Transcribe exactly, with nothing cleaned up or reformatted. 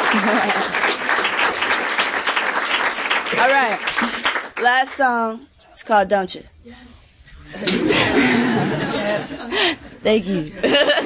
All right. Last song. It's called Don't You. Yes. Yes. Thank you.